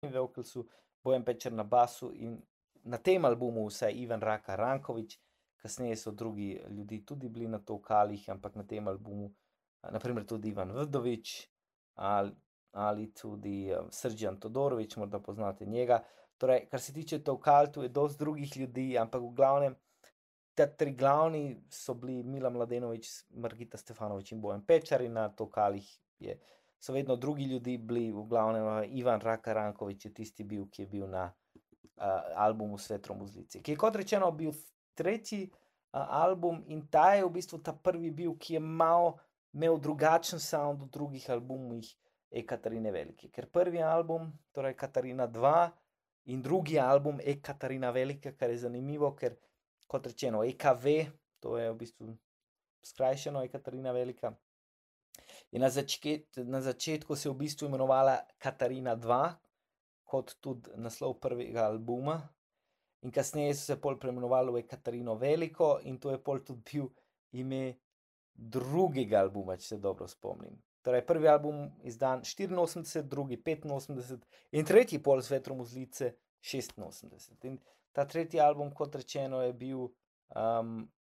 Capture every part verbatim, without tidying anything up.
Vocalsu, Bojan Pečer na basu in na tem albumu vsaj Ivan Raka Ranković, kasneje so drugi ljudi tudi bili na to vokalih, ampak na tem albumu, naprimer tudi Ivan Vrdović ali, ali tudi uh, Srdjan Todorović, morda poznate njega. Torej, kar se tiče vokal, tu je dosti drugih ljudi, ampak v glavnem, ta tri glavni so bili Mila Mladenović, Margita Stefanović in Bojan Pečar in na vokalih je so vedno drugi ljudi bili, v glavnem Ivan Raka Ranković je tisti bil, ki je bil na uh, albumu S vetrom v zlici, ki je kot rečeno bil tretji uh, album in ta je v bistvu ta prvi bil, ki je malo imel drugačen sound od drugih albumih E Katarine Velike, ker prvi album, torej Katarina dva in drugi album E Katarina Velika, kar je zanimivo, ker kot rečeno E K V, to je v bistvu skrajšano E Katarina Velika, in na, začet, na začetku se je v bistvu imenovala Katarina dva, kot tudi naslov prvega albuma, in kasneje so se pol preimenovali v Katarino Veliko in to je pol tudi bil ime drugega albuma, če se dobro spomnim. Torej, prvi album izdan štiriinosemdeset, drugi petinosemdeset in tretji pol S vetrom v zlice šestinosemdeset. In ta tretji album, kot rečeno, je bil um,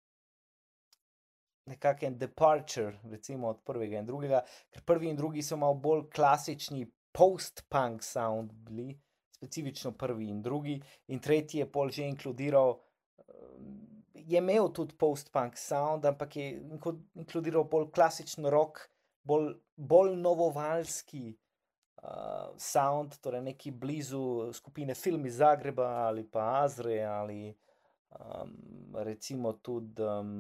nekakšen departure, recimo od prvega in drugega, ker prvi in drugi so malo bolj klasični post-punk sound bili, specifično prvi in drugi, in tretji je pol že inkludiral, je imel tudi post-punk sound, ampak je inkludiral bolj klasičen rock, bolj, bolj novovalski uh, sound, torej neki blizu skupine Film iz Zagreba ali pa Azre ali um, recimo tudi um,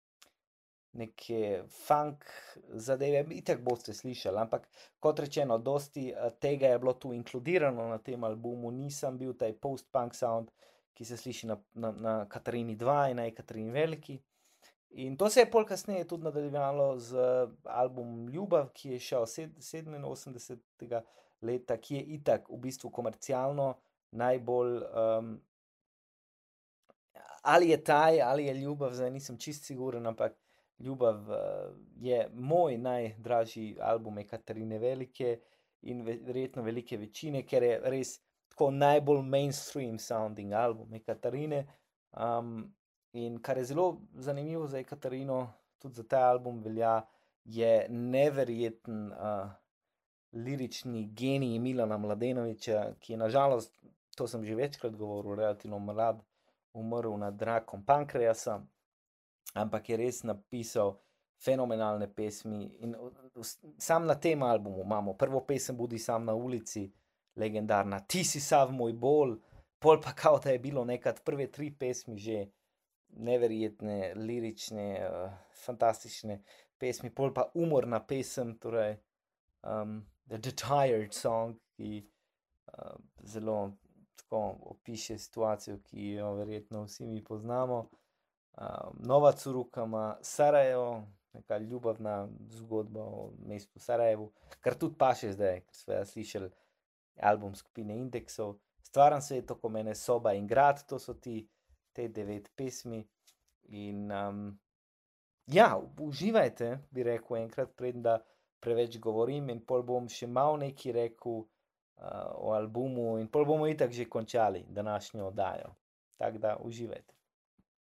neke funk zadeve, itak boste slišali, ampak kot rečeno, dosti tega je bilo tu inkludirano na tem albumu, nisem bil taj post-punk sound, ki se sliši na, na, na Katarini dva in na E Katarini Veliki. In to se je pol kasneje tudi nadaljevalo z albumom Ljubav, ki je šel sedeminosemdesetega leta, ki je itak v bistvu komercialno najbolj, um, ali je taj, ali je Ljubav, zdaj nisem čist siguren, ampak Ljubav uh, je moj najdražji album E Katarine Velike in verjetno velike večine, ker je res tako najbolj mainstream sounding album E Katarine. Um, in kar je zelo zanimivo za E Katarino, tudi za ta album velja, je neverjeten uh, lirični genij Milana Mladenovića, ki je nažalost, to sem že večkrat govoril, relativno mlad umrl nad rakom pankreasa, ampak je res napisal fenomenalne pesmi in sam na tem albumu imamo prvo pesem Budi sam na ulici, legendarna, Ti si sav moj bol, pol pa kao da je bilo nekad prve tri pesmi že neverjetne, lirične, uh, fantastične pesmi, pol pa umorna pesem, torej um, The Tired Song, ki uh, zelo tako opiše situacijo, ki jo verjetno vsi mi poznamo. Uh, Nova Curuka ima Sarajevo, neka ljubavna zgodba o mestu Sarajevu, kar tudi paše zdaj, ker smo slišali album skupine Indeksov. Stvaran svet oko mene, Soba in grad, to so ti te devet pesmi. In um, ja, uživajte, bi rekel enkrat, preden da preveč govorim, in pol bom še malo nekaj rekel uh, o albumu in pol bomo itak že končali današnjo oddajo. Tako da uživajte.